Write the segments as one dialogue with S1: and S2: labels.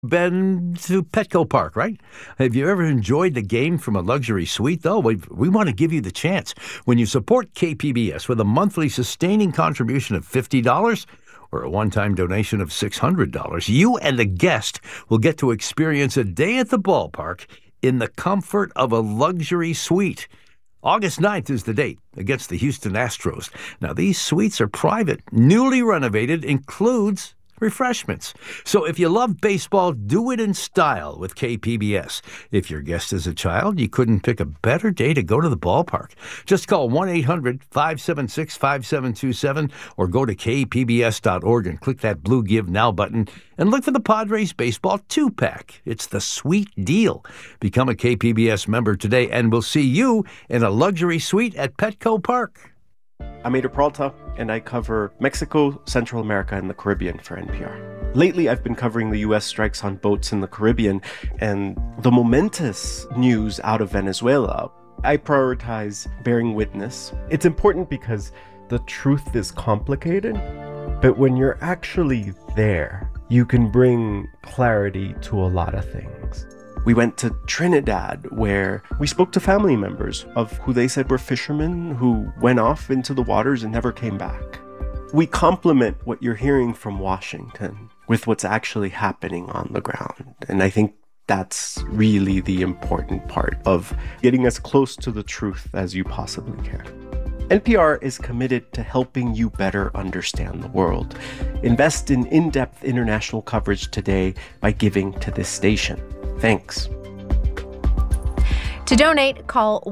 S1: Been to Petco Park, right? Have you ever enjoyed the game from a luxury suite, though? We want to give you the chance. When you support KPBS with a monthly sustaining contribution of $50 or a one-time donation of $600, you and a guest will get to experience a day at the ballpark in the comfort of a luxury suite. August 9th is the date against the Houston Astros. Now, these suites are private, newly renovated, includes refreshments. So if you love baseball, do it in style with KPBS. If your guest is a child, you couldn't pick a better day to go to the ballpark. Just call 1-800-576-5727 or go to kpbs.org and click that blue Give Now button and look for the Padres Baseball 2-pack. It's the sweet deal. Become a KPBS member today and we'll see you in a luxury suite at Petco Park.
S2: I'm Ada Peralta, and I cover Mexico, Central America, and the Caribbean for NPR. Lately, I've been covering the U.S. strikes on boats in the Caribbean and the momentous news out of Venezuela. I prioritize bearing witness. It's important because the truth is complicated, but when you're actually there, you can bring clarity to a lot of things. We went to Trinidad, where we spoke to family members of who they said were fishermen who went off into the waters and never came back. We complement what you're hearing from Washington with what's actually happening on the ground. And I think that's really the important part of getting as close to the truth as you possibly can. NPR is committed to helping you better understand the world. Invest in in-depth international coverage today by giving to this station. Thanks.
S3: To donate, call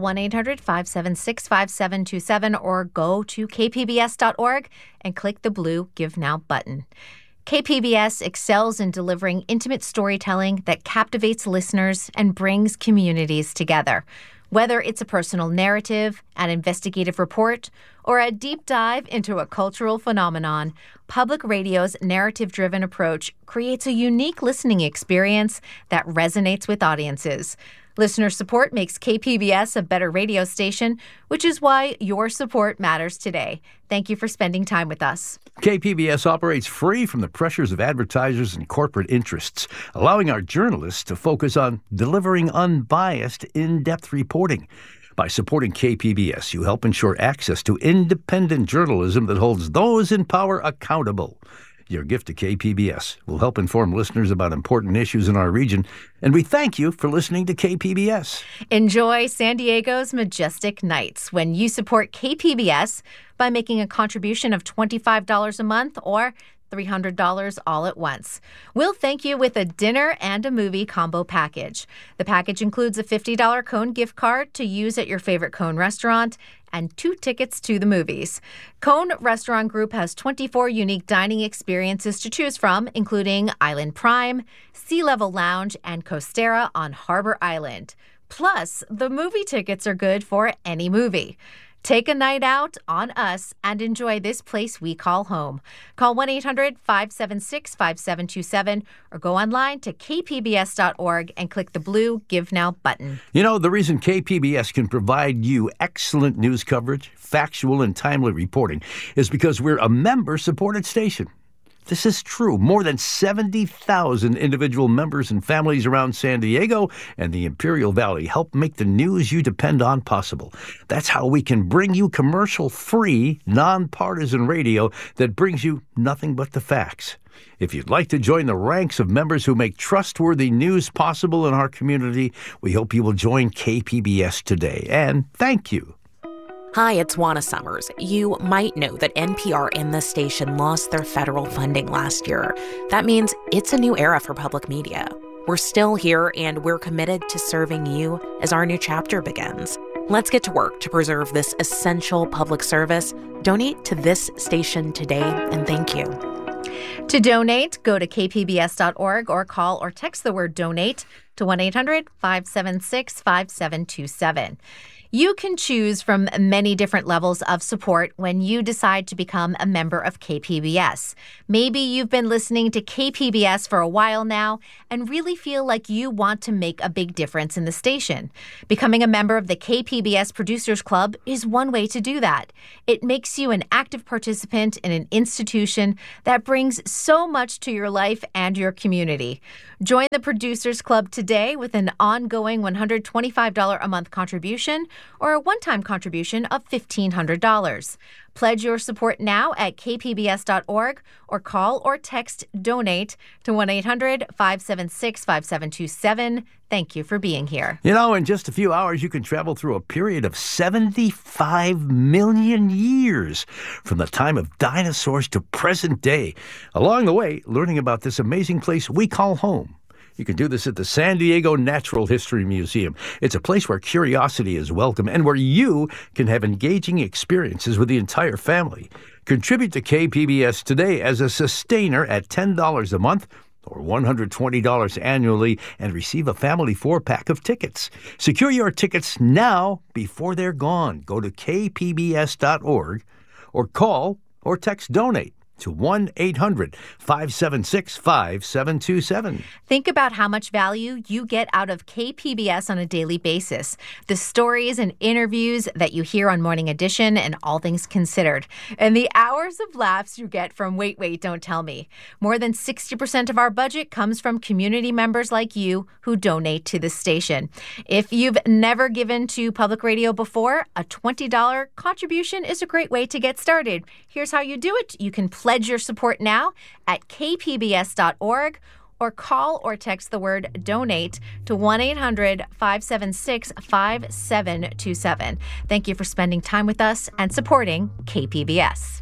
S3: 1-800-576-5727 or go to kpbs.org and click the blue Give Now button. KPBS excels in delivering intimate storytelling that captivates listeners and brings communities together. Whether it's a personal narrative, an investigative report, or a deep dive into a cultural phenomenon, public radio's narrative-driven approach creates a unique listening experience that resonates with audiences. Listener support makes KPBS a better radio station, which is why your support matters today. Thank you for spending time with us.
S1: KPBS operates free from the pressures of advertisers and corporate interests, allowing our journalists to focus on delivering unbiased, in-depth reporting. By supporting KPBS, you help ensure access to independent journalism that holds those in power accountable. Your gift to KPBS will help inform listeners about important issues in our region, and we thank you for listening to KPBS.
S3: Enjoy San Diego's majestic nights when you support KPBS by making a contribution of $25 a month or $300 all at once. We'll thank you with a dinner and a movie combo package. The package includes a $50 Cone gift card to use at your favorite Cone restaurant and 2 tickets to the movies. Cone Restaurant Group has 24 unique dining experiences to choose from, including Island Prime, Sea Level Lounge, and Costera on Harbor Island. Plus, the movie tickets are good for any movie. Take a night out on us and enjoy this place we call home. Call 1-800-576-5727 or go online to kpbs.org and click the blue Give Now button.
S1: You know, the reason KPBS can provide you excellent news coverage, factual and timely reporting, is because we're a member-supported station. This is true. More than 70,000 individual members and families around San Diego and the Imperial Valley help make the news you depend on possible. That's how we can bring you commercial-free, nonpartisan radio that brings you nothing but the facts. If you'd like to join the ranks of members who make trustworthy news possible in our community, we hope you will join KPBS today. And thank you.
S4: Hi, it's Juana Summers. You might know that NPR and the station lost their federal funding last year. That means it's a new era for public media. We're still here, and we're committed to serving you as our new chapter begins. Let's get to work to preserve this essential public service. Donate to this station today, and thank you.
S3: To donate, go to kpbs.org or call or text the word donate to 1-800-576-5727. You can choose from many different levels of support when you decide to become a member of KPBS. Maybe you've been listening to KPBS for a while now and really feel like you want to make a big difference in the station. Becoming a member of the KPBS Producers Club is one way to do that. It makes you an active participant in an institution that brings so much to your life and your community. Join the Producers Club today with an ongoing $125 a month contribution or a one-time contribution of $1,500. Pledge your support now at kpbs.org or call or text DONATE to 1-800-576-5727. Thank you for being here.
S1: You know, in just a few hours, you can travel through a period of 75 million years from the time of dinosaurs to present day. Along the way, learning about this amazing place we call home. You can do this at the San Diego Natural History Museum. It's a place where curiosity is welcome and where you can have engaging experiences with the entire family. Contribute to KPBS today as a sustainer at $10 a month or $120 annually and receive a family 4-pack of tickets. Secure your tickets now before they're gone. Go to kpbs.org or call or text DONATE to 1-800-576-5727.
S3: Think about how much value you get out of KPBS on a daily basis. The stories and interviews that you hear on Morning Edition and All Things Considered. And the hours of laughs you get from Wait, Wait, Don't Tell Me. More than 60% of our budget comes from community members like you who donate to the station. If you've never given to public radio before, a $20 contribution is a great way to get started. Here's how you do it. You can pledge your support now at kpbs.org or call or text the word DONATE to 1-800-576-5727. Thank you for spending time with us and supporting KPBS.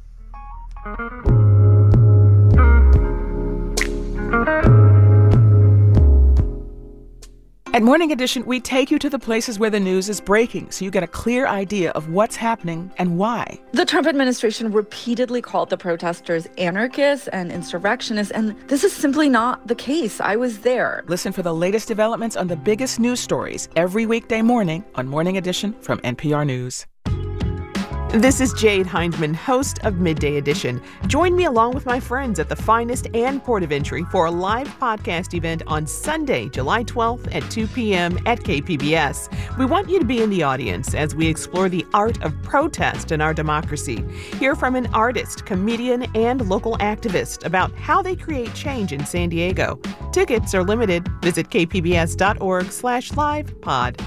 S5: At Morning Edition, we take you to the places where the news is breaking so you get a clear idea of what's happening and why.
S6: The Trump administration repeatedly called the protesters anarchists and insurrectionists, and this is simply not the case. I was there.
S5: Listen for the latest developments on the biggest news stories every weekday morning on Morning Edition from NPR News.
S7: This is Jade Hindman, host of Midday Edition. Join me along with my friends at the Finest and Port of Entry for a live podcast event on Sunday, July 12th at 2 p.m. at KPBS. We want you to be in the audience as we explore the art of protest in our democracy. Hear from an artist, comedian, and local activist about how they create change in San Diego. Tickets are limited. Visit kpbs.org/livepod.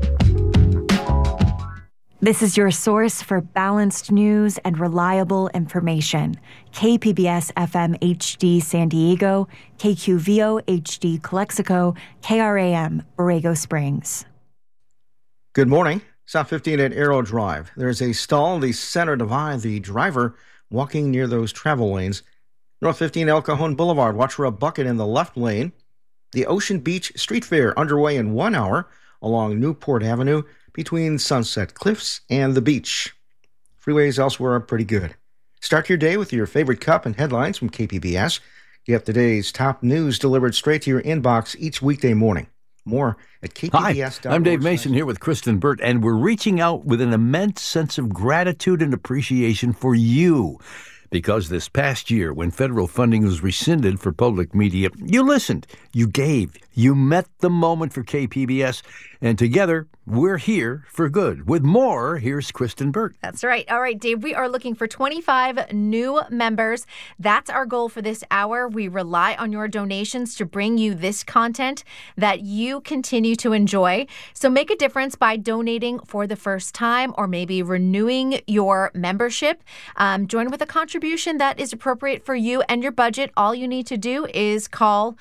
S8: This is your source for balanced news and reliable information. KPBS FM HD San Diego, KQVO HD Calexico, KRAM Borrego Springs.
S9: Good morning. South 15 at Arrow Drive. There's a stall in the center divide. The driver walking near those travel lanes. North 15 El Cajon Boulevard. Watch for a bucket in the left lane. The Ocean Beach Street Fair underway in 1 hour along Newport Avenue, between Sunset Cliffs and the beach. Freeways elsewhere are pretty good. Start your day with your favorite cup and headlines from KPBS. Get today's top news delivered straight to your inbox each weekday morning. More at KPBS.org.
S1: Hi, I'm Dave Mason here with Kristen Burt, and we're reaching out with an immense sense of gratitude and appreciation for you. Because this past year, when federal funding was rescinded for public media, you listened, you gave, you met the moment for KPBS, and together, we're here for good. With more, here's Kristen Burt.
S3: That's right. All right, Dave, we are looking for 25 new members. That's our goal for this hour. We rely on your donations to bring you this content that you continue to enjoy. So make a difference by donating for the first time or maybe renewing your membership. Join with a contribution that is appropriate for you and your budget. All you need to do is call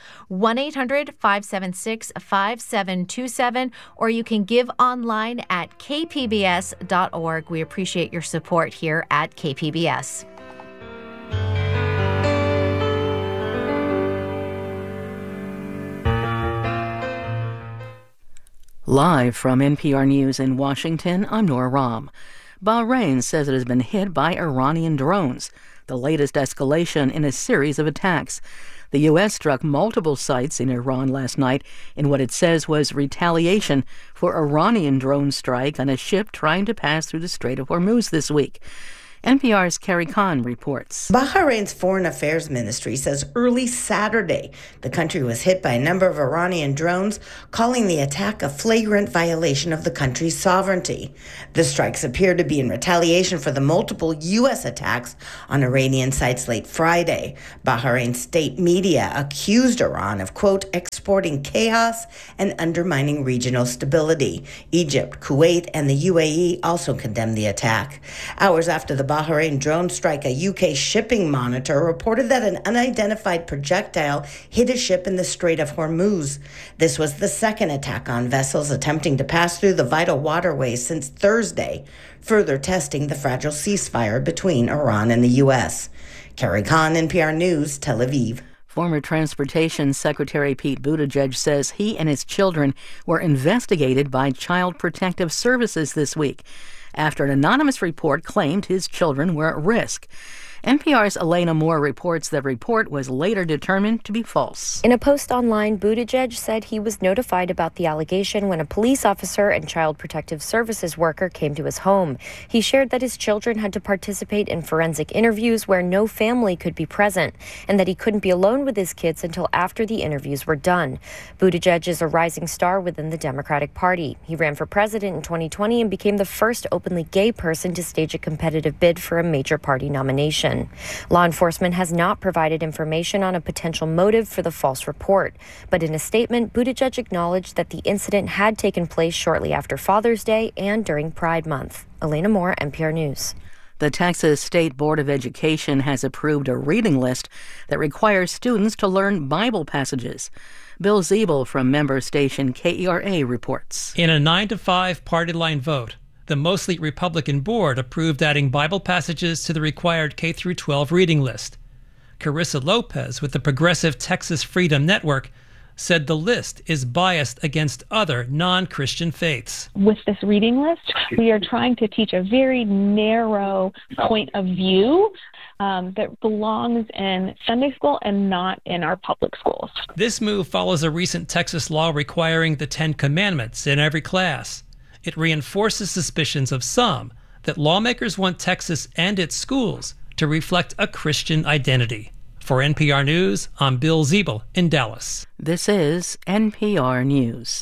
S3: 1-800-576-5727, or you can give online at kpbs.org. We appreciate your support here at KPBS.
S10: Live from NPR News in Washington, I'm Nora Rahm. Bahrain says it has been hit by Iranian drones, the latest escalation in a series of attacks. The U.S. struck multiple sites in Iran last night in what it says was retaliation for Iranian drone strike on a ship trying to pass through the Strait of Hormuz this week. NPR's Carrie Kahn reports.
S11: Bahrain's Foreign Affairs Ministry says early Saturday, the country was hit by a number of Iranian drones, calling the attack a flagrant violation of the country's sovereignty. The strikes appear to be in retaliation for the multiple U.S. attacks on Iranian sites late Friday. Bahrain state media accused Iran of, quote, exporting chaos and undermining regional stability. Egypt, Kuwait, and the UAE also condemned the attack. Hours after the Bahrain drone strike, a UK shipping monitor reported that an unidentified projectile hit a ship in the Strait of Hormuz. This was the second attack on vessels attempting to pass through the vital waterways since Thursday, further testing the fragile ceasefire between Iran and the U.S. Carrie Kahn, NPR News, Tel Aviv.
S10: Former Transportation Secretary Pete Buttigieg says he and his children were investigated by Child Protective Services this week after an anonymous report claimed his children were at risk. NPR's Elena Moore reports the report was later determined to be false.
S12: In a post online, Buttigieg said he was notified about the allegation when a police officer and Child Protective Services worker came to his home. He shared that his children had to participate in forensic interviews where no family could be present, and that he couldn't be alone with his kids until after the interviews were done. Buttigieg is a rising star within the Democratic Party. He ran for president in 2020 and became the first openly gay person to stage a competitive bid for a major party nomination. Law enforcement has not provided information on a potential motive for the false report, but in a statement, Buttigieg acknowledged that the incident had taken place shortly after Father's Day and during Pride Month. Elena Moore, NPR News.
S10: The Texas State Board of Education has approved a reading list that requires students to learn Bible passages. Bill Ziebel from member station KERA reports.
S13: In a 9-5 party line vote, the mostly Republican board approved adding Bible passages to the required K-12 reading list. Carissa Lopez with the Progressive Texas Freedom Network said the list is biased against other non-Christian faiths.
S14: With this reading list, we are trying to teach a very narrow point of view that belongs in Sunday school and not in our public schools.
S13: This move follows a recent Texas law requiring the 10 Commandments in every class. It reinforces suspicions of some that lawmakers want Texas and its schools to reflect a Christian identity. For NPR News, I'm Bill Ziebel in Dallas.
S10: This is NPR News.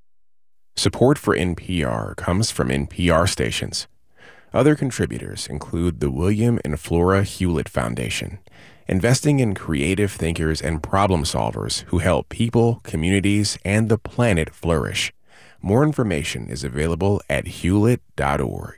S15: Support for NPR comes from NPR stations. Other contributors include the William and Flora Hewlett Foundation, investing in creative thinkers and problem solvers who help people, communities, and the planet flourish. More information is available at hewlett.org.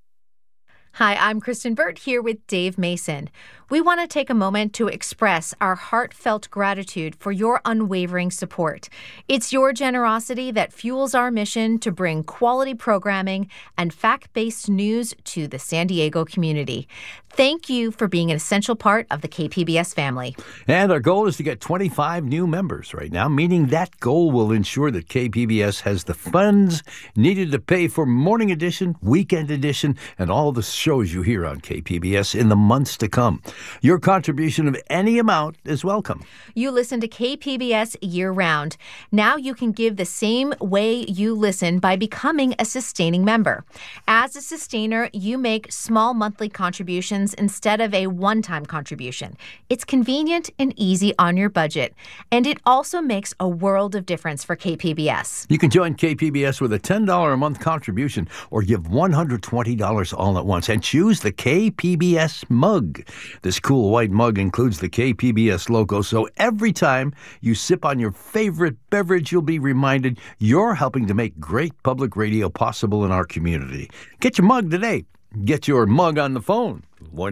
S3: Hi, I'm Kristen Burt here with Dave Mason. We want to take a moment to express our heartfelt gratitude for your unwavering support. It's your generosity that fuels our mission to bring quality programming and fact-based news to the San Diego community. Thank you for being an essential part of the KPBS family.
S1: And our goal is to get 25 new members right now, meaning that goal will ensure that KPBS has the funds needed to pay for Morning Edition, Weekend Edition, and all the shows you hear on KPBS in the months to come. Your contribution of any amount is welcome.
S3: You listen to KPBS year-round. Now you can give the same way you listen by becoming a sustaining member. As a sustainer, you make small monthly contributions instead of a one-time contribution. It's convenient and easy on your budget, and it also makes a world of difference for KPBS.
S1: You can join KPBS with a $10 a month contribution or give $120 all at once and choose the KPBS mug. This cool white mug includes the KPBS logo, so every time you sip on your favorite beverage, you'll be reminded you're helping to make great public radio possible in our community. Get your mug today. Get your mug on the phone,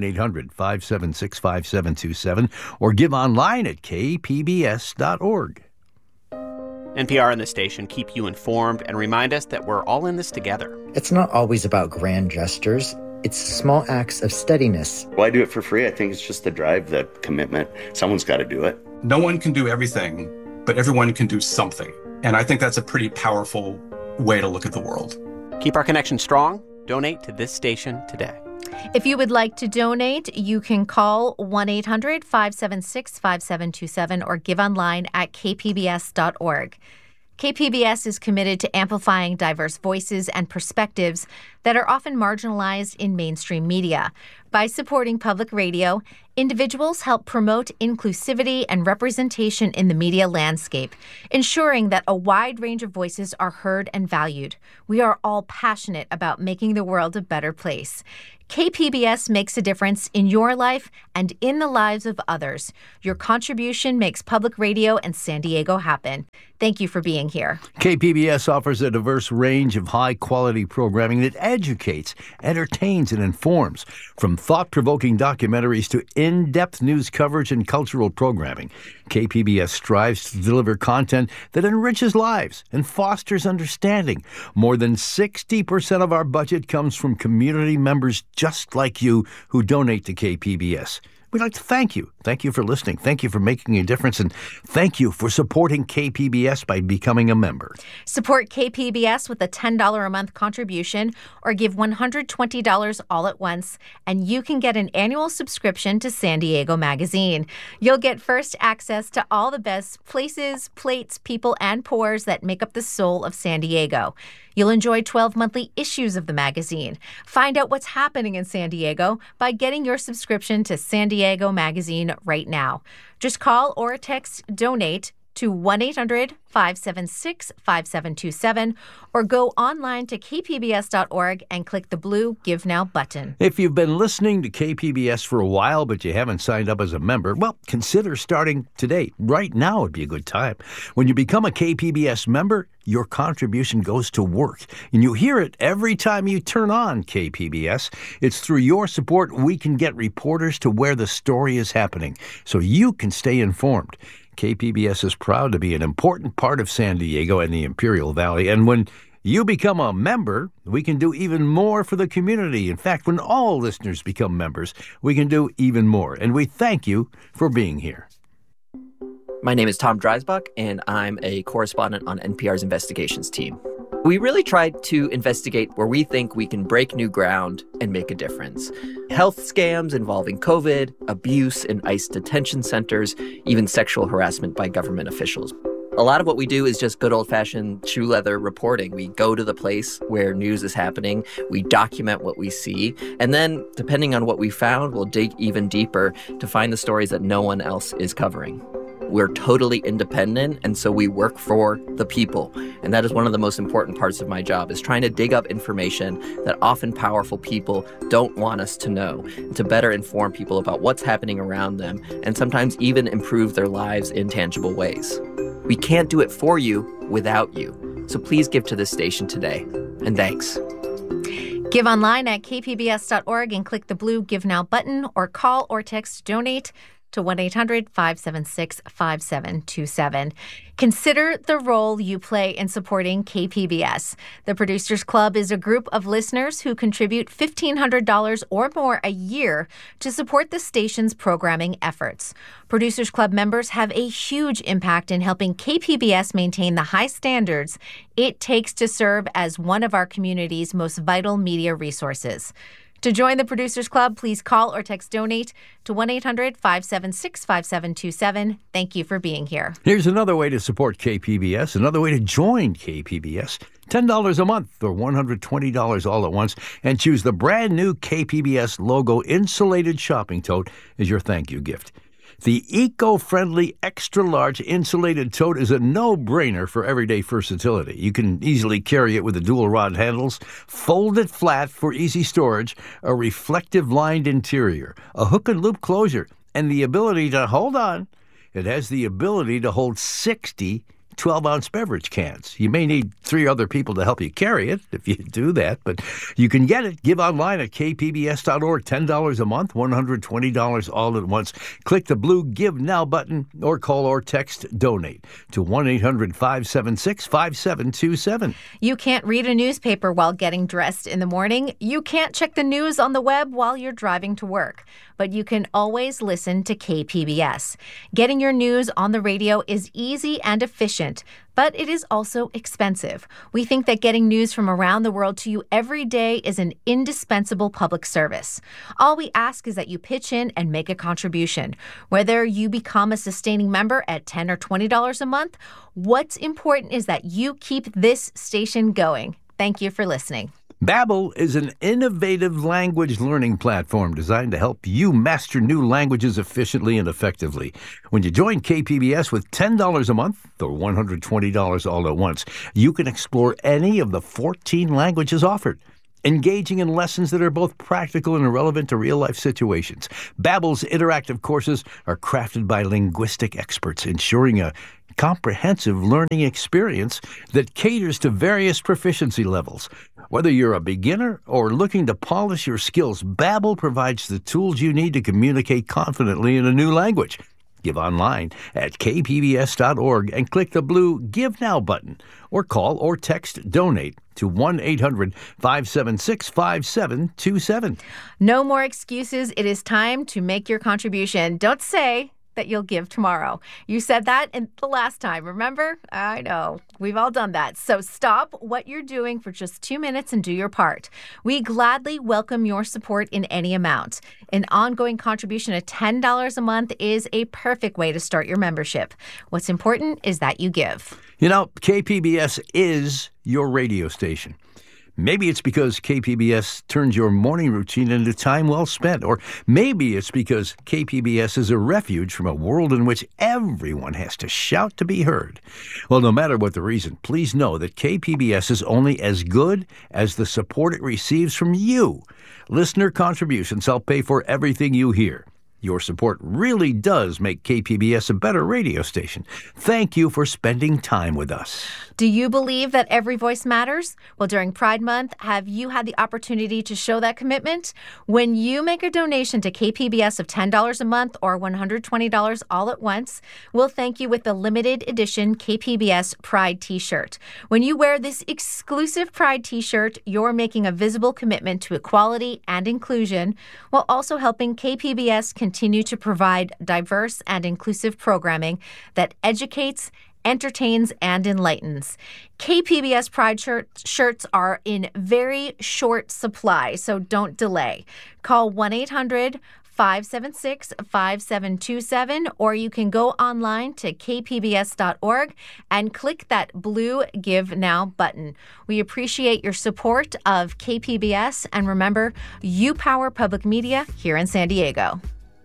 S1: 1-800-576-5727, or give online at kpbs.org.
S16: NPR and the station keep you informed and remind us that we're all in this together.
S17: It's not always about grand gestures. It's small acts of steadiness.
S18: Well, I do it for free. I think it's just the drive, the commitment. Someone's got to do it.
S19: No one can do everything, but everyone can do something. And I think that's a pretty powerful way to look at the world.
S16: Keep our connection strong. Donate to this station today.
S3: If you would like to donate, you can call 1-800-576-5727 or give online at kpbs.org. KPBS is committed to amplifying diverse voices and perspectives that are often marginalized in mainstream media. By supporting public radio, individuals help promote inclusivity and representation in the media landscape, ensuring that a wide range of voices are heard and valued. We are all passionate about making the world a better place. KPBS makes a difference in your life and in the lives of others. Your contribution makes public radio and San Diego happen. Thank you for being here.
S1: KPBS offers a diverse range of high-quality programming that educates, entertains, and informs, from thought-provoking documentaries to in-depth news coverage and cultural programming. KPBS strives to deliver content that enriches lives and fosters understanding. More than 60% of our budget comes from community members just like you who donate to KPBS. We'd like to thank you. Thank you for listening. Thank you for making a difference. And thank you for supporting KPBS by becoming a member.
S3: Support KPBS with a $10 a month contribution or give $120 all at once, and you can get an annual subscription to San Diego Magazine. You'll get first access to all the best places, plates, people, and pours that make up the soul of San Diego. You'll enjoy 12 monthly issues of the magazine. Find out what's happening in San Diego by getting your subscription to San Diego Magazine right now. Just call or text DONATE to 1-800-576-5727 or go online to kpbs.org and click the blue Give Now button.
S1: If you've been listening to KPBS for a while but you haven't signed up as a member, well, consider starting today. Right now would be a good time. When you become a KPBS member, your contribution goes to work, and you hear it every time you turn on KPBS. It's through your support we can get reporters to where the story is happening, so you can stay informed. KPBS is proud to be an important part of San Diego and the Imperial Valley, and when you become a member, we can do even more for the community. In fact, when all listeners become members, we can do even more, and we thank you for being here.
S20: My name is Tom Dreisbach, and I'm a correspondent on NPR's investigations team. We really tried to investigate where we think we can break new ground and make a difference. Health scams involving COVID, abuse in ICE detention centers, even sexual harassment by government officials. A lot of what we do is just good old-fashioned shoe leather reporting. We go to the place where news is happening, we document what we see, and then, depending on what we found, we'll dig even deeper to find the stories that no one else is covering. We're totally independent, and so we work for the people. And that is one of the most important parts of my job, is trying to dig up information that often powerful people don't want us to know, and to better inform people about what's happening around them, and sometimes even improve their lives in tangible ways. We can't do it for you without you. So please give to this station today. And thanks.
S3: Give online at kpbs.org and click the blue Give Now button, or call or text DONATE to 1-800-576-5727. Consider the role you play in supporting KPBS. The Producers Club is a group of listeners who contribute $1,500 or more a year to support the station's programming efforts. Producers Club members have a huge impact in helping KPBS maintain the high standards it takes to serve as one of our community's most vital media resources. To join the Producers Club, please call or text DONATE to 1-800-576-5727. Thank you for being here.
S1: Here's another way to support KPBS, another way to join KPBS. $10 a month or $120 all at once, and choose the brand new KPBS logo insulated shopping tote as your thank you gift. The eco-friendly, extra-large insulated tote is a no-brainer for everyday versatility. You can easily carry it with the dual-rod handles, fold it flat for easy storage, a reflective lined interior, a hook-and-loop closure, and the ability to, hold on, it has the ability to hold 60 12-ounce beverage cans. You may need 3 other people to help you carry it if you do that, but you can get it. Give online at kpbs.org. $10 a month, $120 all at once. Click the blue Give Now button or call or text DONATE to 1-800-576-5727.
S3: You can't read a newspaper while getting dressed in the morning. You can't check the news on the web while you're driving to work. But you can always listen to KPBS. Getting your news on the radio is easy and efficient efficient, but it is also expensive. We think that getting news from around the world to you every day is an indispensable public service. All we ask is that you pitch in and make a contribution. Whether you become a sustaining member at $10 or $20 a month, what's important is that you keep this station going. Thank you for listening.
S1: Babbel is an innovative language learning platform designed to help you master new languages efficiently and effectively. When you join KPBS with $10 a month or $120 all at once, you can explore any of the 14 languages offered, engaging in lessons that are both practical and relevant to real-life situations. Babbel's interactive courses are crafted by linguistic experts, ensuring a comprehensive learning experience that caters to various proficiency levels. Whether you're a beginner or looking to polish your skills, Babbel provides the tools you need to communicate confidently in a new language. Give online at kpbs.org and click the blue Give Now button, or call or text Donate to 1-800-576-5727.
S3: No more excuses. It is time to make your contribution. Don't say that you'll give tomorrow. You said that in the last time, remember? I know. We've all done that. So stop what you're doing for just 2 minutes and do your part. We gladly welcome your support in any amount. An ongoing contribution of $10 a month is a perfect way to start your membership. What's important is that you give.
S1: You know, KPBS is your radio station. Maybe it's because KPBS turns your morning routine into time well spent, or maybe it's because KPBS is a refuge from a world in which everyone has to shout to be heard. Well, no matter what the reason, please know that KPBS is only as good as the support it receives from you. Listener contributions help pay for everything you hear. Your support really does make KPBS a better radio station. Thank you for spending time with us.
S3: Do you believe that every voice matters? Well, during Pride Month, have you had the opportunity to show that commitment? When you make a donation to KPBS of $10 a month or $120 all at once, we'll thank you with the limited edition KPBS Pride t-shirt. When you wear this exclusive Pride t-shirt, you're making a visible commitment to equality and inclusion, while also helping KPBS continue to provide diverse and inclusive programming that educates, entertains, and enlightens. KPBS Pride shirts are in very short supply, so don't delay. Call 1-800-576-5727, or you can go online to kpbs.org and click that blue Give Now button. We appreciate your support of KPBS, and remember, you power public media here in San Diego.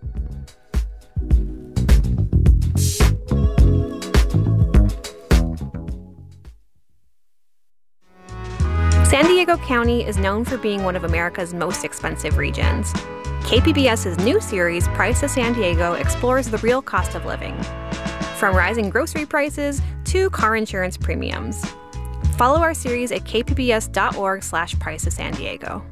S21: San Diego County is known for being one of America's most expensive regions. KPBS's new series, Price of San Diego, explores the real cost of living, from rising grocery prices to car insurance premiums. Follow our series at kpbs.org/Price of San Diego.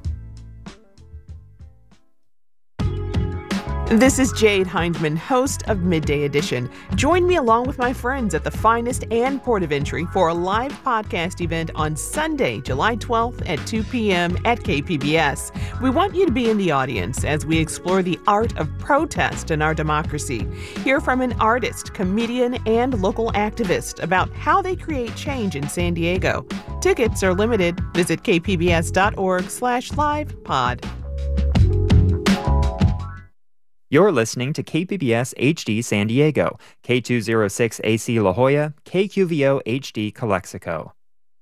S7: This is Jade Hindman, host of Midday Edition. Join me along with my friends at the Finest and Port of Entry for a live podcast event on Sunday, July 12th at 2 p.m. at KPBS. We want you to be in the audience as we explore the art of protest in our democracy. Hear from an artist, comedian, and local activist about how they create change in San Diego. Tickets are limited. Visit kpbs.org/livepod.
S22: You're listening to KPBS HD San Diego, K206 AC La Jolla, KQVO HD Calexico.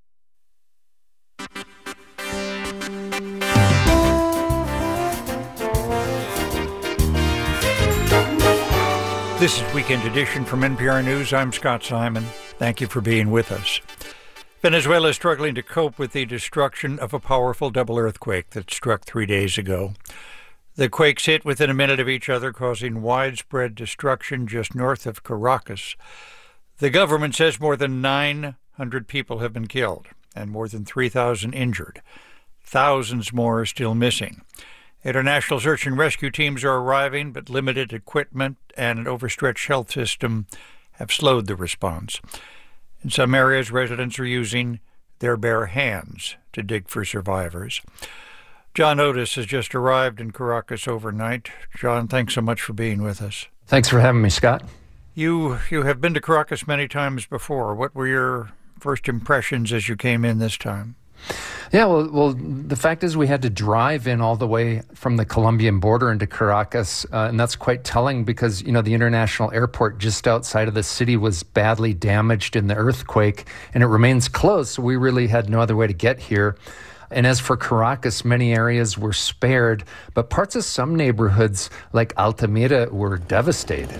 S23: This is Weekend Edition from NPR News. I'm Scott Simon. Thank you for being with us. Venezuela is struggling to cope with the destruction of a powerful double earthquake that struck 3 days ago. The quakes hit within a minute of each other, causing widespread destruction just north of Caracas. The government says more than 900 people have been killed and more than 3,000 injured. Thousands more are still missing. International search and rescue teams are arriving, but limited equipment and an overstretched health system have slowed the response. In some areas, residents are using their bare hands to dig for survivors. John Otis has just arrived in Caracas overnight. John, thanks so much for being with us.
S24: Thanks for having me, Scott.
S23: You have been to Caracas many times before. What were your first impressions as you came in this time?
S2: Yeah, well, the fact is we had to drive in all the way from the Colombian border into Caracas, and that's quite telling because, the international airport just outside of the city was badly damaged in the earthquake, and it remains closed, so we really had no other way to get here. And as for Caracas, many areas were spared, but parts of some neighborhoods, like Altamira, were devastated.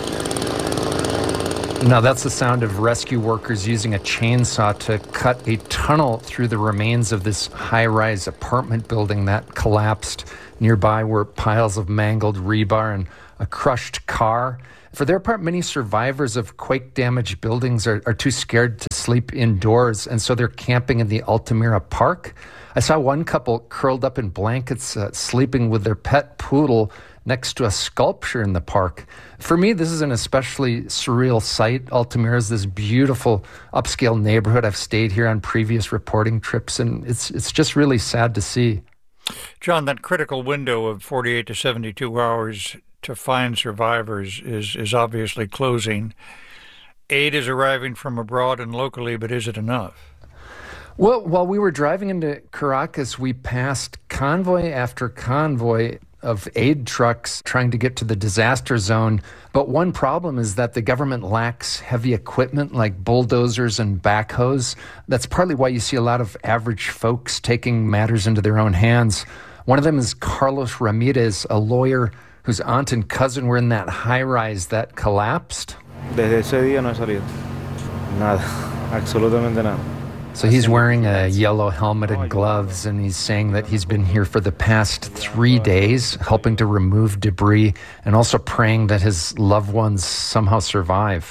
S2: Now, that's the sound of rescue workers using a chainsaw to cut a tunnel through the remains of this high-rise apartment building that collapsed. Nearby were piles of mangled rebar and a crushed car. For their part, many survivors of quake-damaged buildings are too scared to sleep indoors, and so they're camping in the Altamira Park. I saw one couple curled up in blankets, sleeping with their pet poodle next to a sculpture in the park. For me, this is an especially surreal sight. Altamira is this beautiful upscale neighborhood. I've stayed here on previous reporting trips, and it's just really sad to see.
S23: John, that critical window of 48 to 72 hours to find survivors is obviously closing. Aid is arriving from abroad and locally, but is it enough?
S2: Well, while we were driving into Caracas, we passed convoy after convoy of aid trucks trying to get to the disaster zone. But one problem is that the government lacks heavy equipment like bulldozers and backhoes. That's partly why you see a lot of average folks taking matters into their own hands. One of them is Carlos Ramirez, a lawyer whose aunt and cousin were in that high-rise that collapsed.
S4: Desde ese día no he salido. Nada. Absolutamente nada.
S2: So he's wearing a yellow helmet and gloves, and he's saying that he's been here for the past 3 days, helping to remove debris and also praying that his loved ones somehow survive.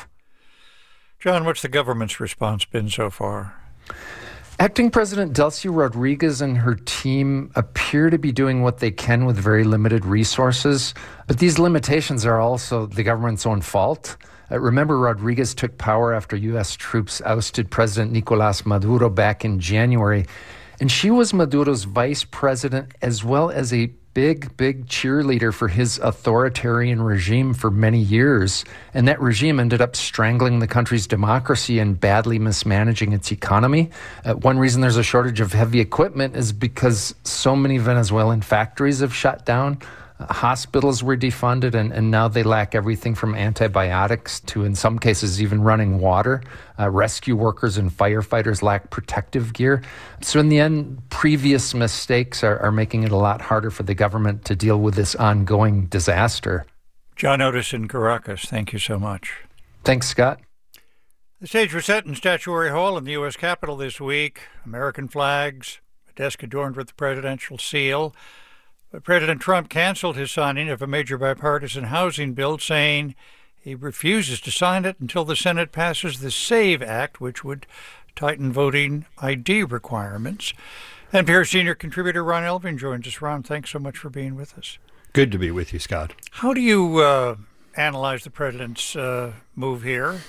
S23: John, what's the government's response been so far?
S2: Acting President Delcy Rodriguez and her team appear to be doing what they can with very limited resources, but these limitations are also the government's own fault. Remember, Rodriguez took power after U.S. troops ousted President Nicolás Maduro back in January, and she was Maduro's vice president as well as a big cheerleader for his authoritarian regime for many years. And that regime ended up strangling the country's democracy and badly mismanaging its economy. One reason there's a shortage of heavy equipment is because so many Venezuelan factories have shut down. Hospitals were defunded, and now they lack everything from antibiotics to, in some cases, even running water. Rescue workers and firefighters lack protective gear. So in the end, previous mistakes are making it a lot harder for the government to deal with this ongoing disaster.
S23: John Otis in Caracas, thank you so much.
S2: Thanks, Scott.
S23: The stage was set in Statuary Hall in the U.S. Capitol this week. American flags, a desk adorned with the presidential seal. But President Trump canceled his signing of a major bipartisan housing bill, saying he refuses to sign it until the Senate passes the SAVE Act, which would tighten voting ID requirements. NPR senior contributor Ron Elving joins us. Ron, thanks so much for being with us.
S6: Good to be with you, Scott.
S23: How do you analyze the president's move here?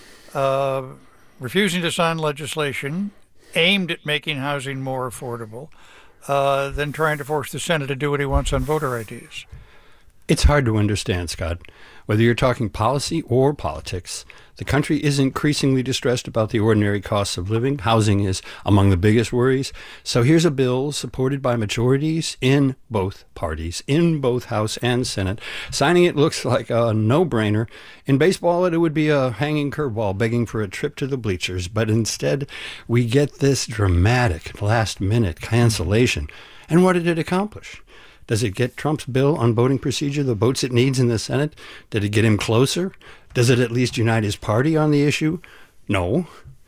S23: Refusing to sign legislation aimed at making housing more affordable, then trying to force the Senate to do what he wants on voter IDs.
S6: It's hard to understand, Scott. Whether you're talking policy or politics, the country is increasingly distressed about the ordinary costs of living. Housing is among the biggest worries. So here's a bill supported by majorities in both parties, in both House and Senate. Signing it looks like a no-brainer. In baseball, it would be a hanging curveball begging for a trip to the bleachers. But instead, we get this dramatic last-minute cancellation. And what did it accomplish? Does it get Trump's bill on voting procedure the votes it needs in the Senate? Did it get him closer? Does it at least unite his party on the issue? No.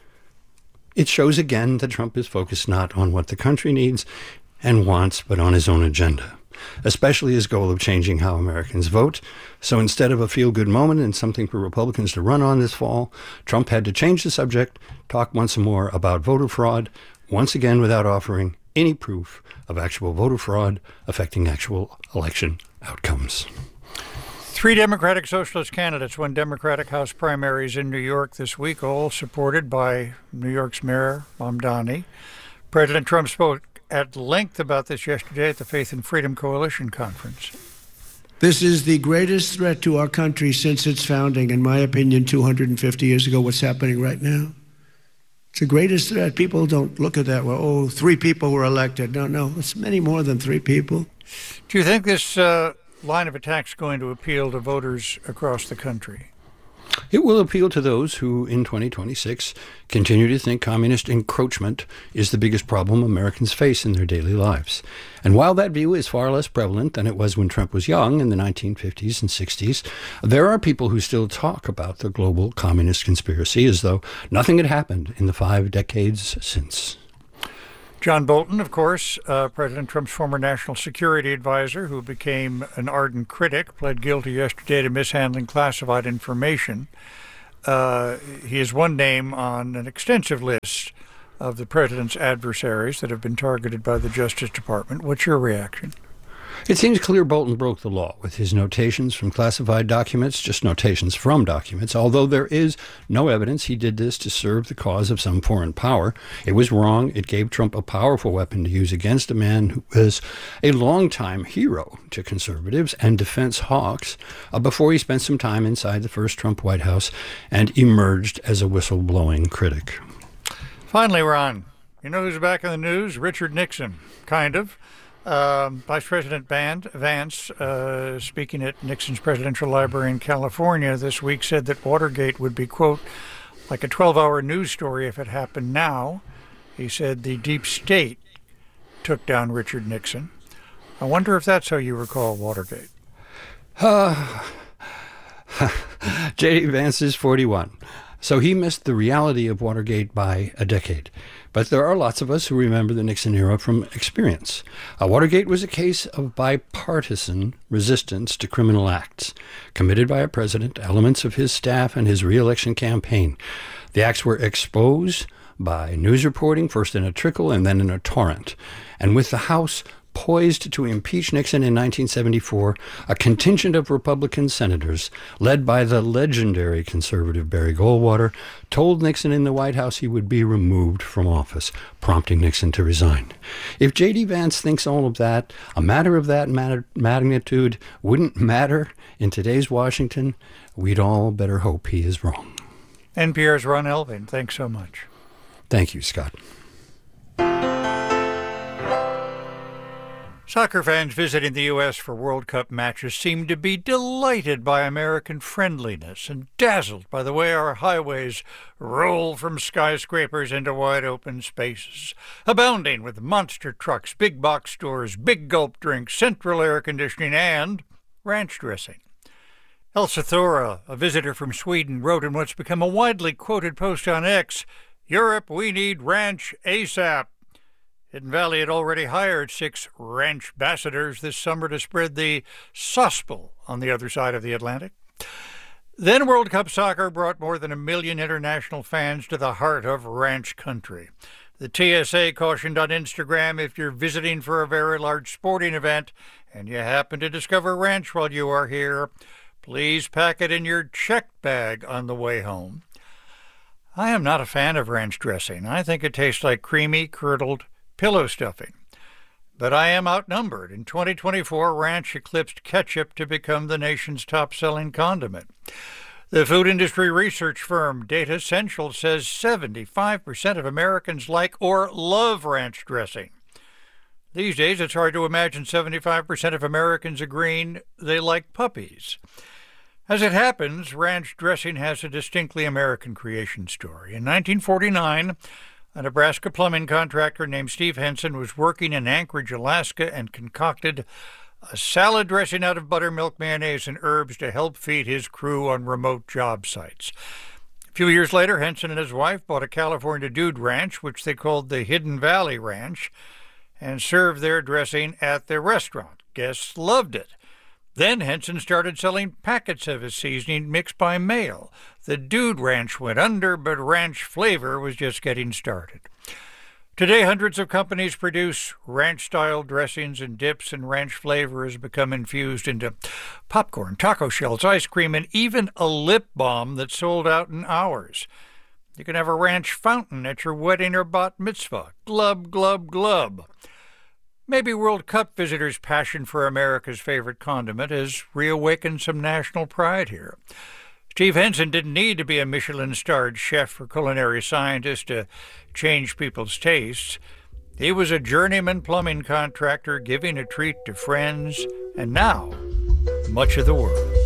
S6: It shows again that Trump is focused not on what the country needs and wants, but on his own agenda, especially his goal of changing how Americans vote. So instead of a feel-good moment and something for Republicans to run on this fall, Trump had to change the subject, talk once more about voter fraud, once again without offering any proof of actual voter fraud affecting actual election outcomes.
S23: 3 Democratic Socialist candidates won Democratic House primaries in New York this week, all supported by New York's Mayor Mamdani. President Trump spoke at length about this yesterday at the Faith and Freedom Coalition conference.
S5: This is the greatest threat to our country since its founding, in my opinion, 250 years ago, what's happening right now. It's the greatest threat. People don't look at that, well, 3 people were elected. No, it's many more than 3 people.
S23: Do you think this line of attack is going to appeal to voters across the country?
S6: It will appeal to those who, in 2026, continue to think communist encroachment is the biggest problem Americans face in their daily lives. And while that view is far less prevalent than it was when Trump was young in the 1950s and 60s, there are people who still talk about the global communist conspiracy as though nothing had happened in the 5 decades since.
S23: John Bolton, of course, President Trump's former national security advisor, who became an ardent critic, pled guilty yesterday to mishandling classified information. He is one name on an extensive list of the president's adversaries that have been targeted by the Justice Department. What's your reaction?
S6: It seems clear Bolton broke the law with his notations from classified documents, just notations from documents, although there is no evidence he did this to serve the cause of some foreign power. It was wrong. It gave Trump a powerful weapon to use against a man who was a longtime hero to conservatives and defense hawks before he spent some time inside the first Trump White House and emerged as a whistleblowing critic.
S23: Finally, Ron, you know who's back in the news? Richard Nixon, kind of. Vice President Vance, speaking at Nixon's Presidential Library in California this week, said that Watergate would be, quote, like a 12-hour news story if it happened now. He said the deep state took down Richard Nixon. I wonder if that's how you recall Watergate.
S6: J.D. Vance is 41, so he missed the reality of Watergate by a decade. But there are lots of us who remember the Nixon era from experience. Watergate was a case of bipartisan resistance to criminal acts committed by a president, elements of his staff, and his re-election campaign. The acts were exposed by news reporting, first in a trickle and then in a torrent. And with the House poised to impeach Nixon in 1974, a contingent of Republican senators, led by the legendary conservative Barry Goldwater, told Nixon in the White House he would be removed from office, prompting Nixon to resign. If J.D. Vance thinks all of that, a matter of that magnitude, wouldn't matter in today's Washington, we'd all better hope he is wrong.
S23: NPR's Ron Elving, thanks so much.
S6: Thank you, Scott.
S23: Soccer fans visiting the U.S. for World Cup matches seem to be delighted by American friendliness and dazzled by the way our highways roll from skyscrapers into wide-open spaces, abounding with monster trucks, big box stores, big gulp drinks, central air conditioning, and ranch dressing. Elsa Thora, a visitor from Sweden, wrote in what's become a widely quoted post on X, "Europe, we need ranch ASAP." Hidden Valley had already hired 6 ranch ambassadors this summer to spread the gospel on the other side of the Atlantic. Then World Cup soccer brought more than 1 million international fans to the heart of ranch country. The TSA cautioned on Instagram, if you're visiting for a very large sporting event and you happen to discover ranch while you are here, please pack it in your check bag on the way home. I am not a fan of ranch dressing. I think it tastes like creamy, curdled pillow stuffing. But I am outnumbered. In 2024, ranch eclipsed ketchup to become the nation's top-selling condiment. The food industry research firm Data Essential says 75% of Americans like or love ranch dressing. These days, it's hard to imagine 75% of Americans agreeing they like puppies. As it happens, ranch dressing has a distinctly American creation story. In 1949, a Nebraska plumbing contractor named Steve Henson was working in Anchorage, Alaska, and concocted a salad dressing out of buttermilk, mayonnaise, and herbs to help feed his crew on remote job sites. A few years later, Henson and his wife bought a California dude ranch, which they called the Hidden Valley Ranch, and served their dressing at their restaurant. Guests loved it. Then Henson started selling packets of his seasoning mixed by mail. The Dude Ranch went under, but ranch flavor was just getting started. Today, hundreds of companies produce ranch-style dressings and dips, and ranch flavor has become infused into popcorn, taco shells, ice cream, and even a lip balm that sold out in hours. You can have a ranch fountain at your wedding or bat mitzvah. Glub, glub, glub. Maybe World Cup visitors' passion for America's favorite condiment has reawakened some national pride here. Steve Henson didn't need to be a Michelin-starred chef or culinary scientist to change people's tastes. He was a journeyman plumbing contractor giving a treat to friends, and now much of the world.